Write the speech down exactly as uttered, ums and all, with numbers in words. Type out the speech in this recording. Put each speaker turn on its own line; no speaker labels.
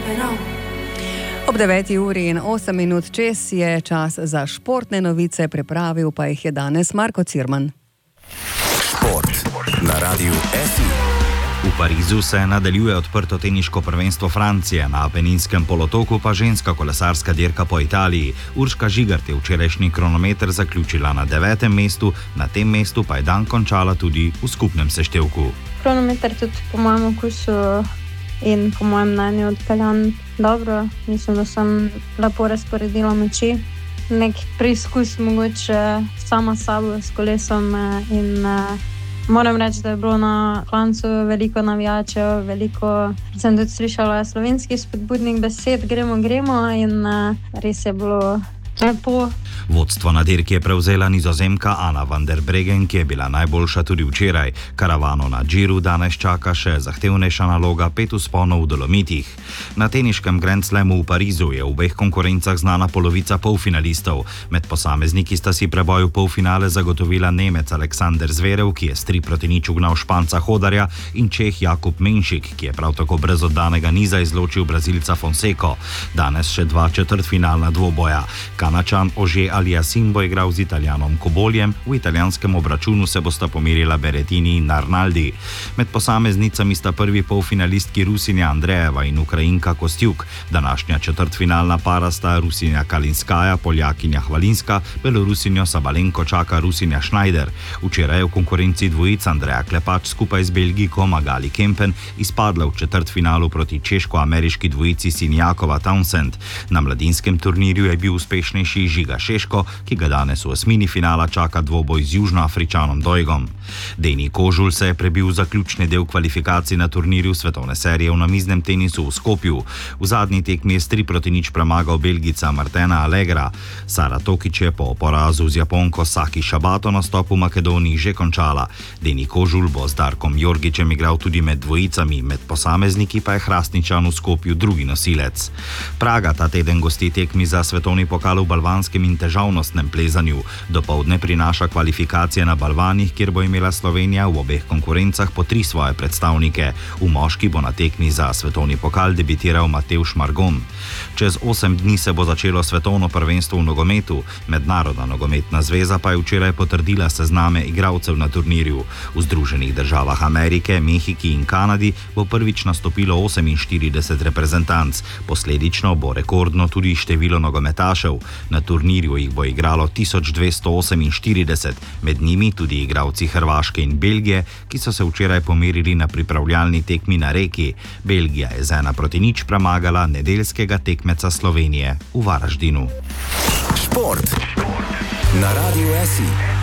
Ob deveti uri in osem minut čez je čas za športne novice, pripravil pa jih je danes Marko Cirman.
Šport na Radiu F I.
V Parizu se nadaljuje odprto teniško prvenstvo Francije, na Apeninskem polotoku pa ženska kolesarska dirka po Italiji. Urška Žigart je včerajšnji kronometer zaključila na devetem mestu, na tem mestu pa je dan končala tudi v skupnem seštevku.
Kronometer tudi po mojem okusu in po mojem mnenju odpeljan dobro. Mislim, da sem lepo razporedila moči. Nek preizkus mogoče sama s sabo, s kolesom in moram reči, da je bilo na klancu veliko navijačev, veliko, sem tudi slišala slovenskih spodbudnih besed, gremo, gremo in res je bilo lepo.
Vodstvo na dirki je prevzela Nizozemka Ana van der Breggen, ki je bila najboljša tudi včeraj. Karavano na Džiru danes čaka še zahtevnejša naloga pet vzponov v Dolomitih. Na teniškem Grand Slamu v Parizu je v obeh konkurencah znana polovica polfinalistov. Med posamezniki sta si preboj v polfinale zagotovila Nemec Aleksander Zverev, ki je s tri proti nič ugnal Španca Hodarja, in Čeh Jakub Menšik, ki je prav tako brez oddanega niza izločil Brazilca Fonseco. Danes še dva četrtfinalna dvoboja. Kanačan Ože Aliasim bo igral z Italijanom Koboljem, v italijanskem obračunu se bosta pomerila Berettini in Arnaldi. Med posameznicami sta prvi polfinalistki Rusinja Andrejeva in Ukrajinka Kostjuk. Današnja četrtfinalna para sta Rusinja Kalinskaja, Poljakinja Hvalinska, Belorusinjo Sabalenko čaka Rusinja Schneider. Včeraj je v konkurenci dvojic Andreja Klepač skupaj z Belgijko Magali Kempen izpadla v četrtfinalu proti češko-ameriški dvojici Sinjakova Townsend. Na mladinskem turnirju je bil uspešnejši Žiga Šeško, ki ga danes v osmini finala čaka dvoboj z Južnoafričanom Dojgom. Deni Kožul se je prebil zaključni del kvalifikacij na turnirju svetovne serije v namiznem tenisu v Skopju. V zadnji tekmi je s tri proti nič premagal Belgica Martena Allegra. Sara Tokić je po porazu z Japonko Saki Shabato nastop v Makedoniji že končala. Deni Kožul bo z Darkom Jorgičem igral tudi med dvojicami, med posamezniki pa je Hrastničan v Skopju drugi nosilec. Praga ta teden gosti tekmi za svetovni pokal v balvanskem in težavnostnem plezanju. Dopoldne prinaša kvalifikacije na balvanih, kjer bo imela Slovenija v obeh konkurencah po tri svoje predstavnike. V moški bo na tekmi za svetovni pokal debitiral Matevž Margon. Čez osem dni se bo začelo svetovno prvenstvo v nogometu. Mednarodna nogometna zveza pa je včeraj potrdila sezname igralcev na turnirju. V Združenih državah Amerike, Mehiki in Kanadi bo prvič nastopilo oseminštirideset reprezentanc. Posledično bo rekordno tudi število nogometašev. Na turnirju jih bo igralo tisoč dvesto oseminštirideset, med njimi tudi igralci Hrvaške in Belgije, ki so se včeraj pomerili na pripravljalni tekmi na Reki. Belgija je z ena proti nič premagala nedeljskega tekmeca Slovenije v Varaždinu.
Šport na Radiu F I.